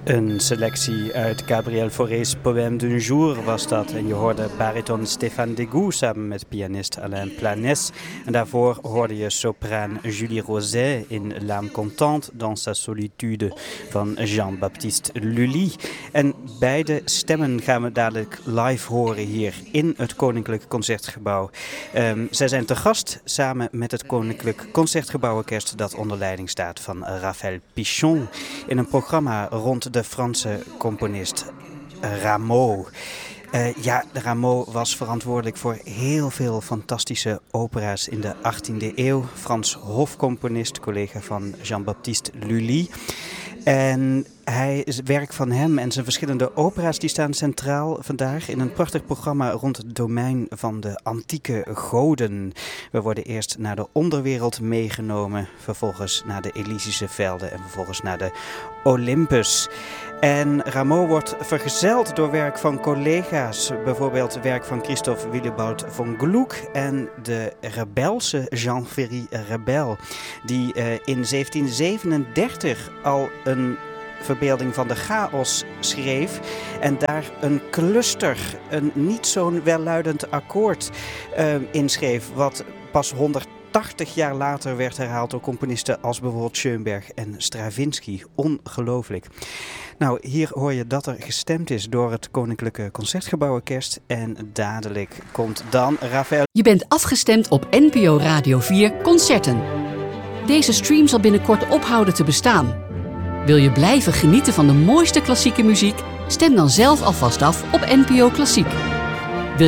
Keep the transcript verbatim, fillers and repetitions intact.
Een selectie uit Gabriel Fauré's Poème d'un jour was dat. En je hoorde bariton Stéphane Degout samen met pianist Alain Planès. En daarvoor hoorde je sopraan Julie Rosset in L'âme contente dans sa solitude van Jean-Baptiste Lully. En beide stemmen gaan we dadelijk live horen hier in het Koninklijk Concertgebouw. Um, zij zijn te gast samen met het Koninklijk Concertgebouworkest dat onder leiding staat van Raphaël Pichon in een programma rond de Franse componist Rameau. Uh, ja, Rameau was verantwoordelijk voor heel veel fantastische opera's in de achttiende eeuw. Frans hofcomponist, collega van Jean-Baptiste Lully. En hij, het werk van hem en zijn verschillende opera's die staan centraal vandaag in een prachtig programma rond het domein van de antieke goden. We worden eerst naar de onderwereld meegenomen, vervolgens naar de Elysische velden en vervolgens naar de Olympus. En Rameau wordt vergezeld door werk van collega's, bijvoorbeeld werk van Christophe Willibald von Gluck en de rebelse Jean-Ferry Rebel, die uh, in zeventien zevenendertig al een verbeelding van de chaos schreef en daar een cluster, een niet zo'n welluidend akkoord uh, inschreef, wat pas honderdtachtig jaar later werd herhaald door componisten als bijvoorbeeld Schoenberg en Stravinsky. Ongelooflijk. Nou, hier hoor je dat er gestemd is door het Koninklijke Concertgebouworkest en dadelijk komt dan Raphaël. Je bent afgestemd op N P O Radio vier Concerten. Deze stream zal binnenkort ophouden te bestaan. Wil je blijven genieten van de mooiste klassieke muziek? Stem dan zelf alvast af op N P O Klassiek.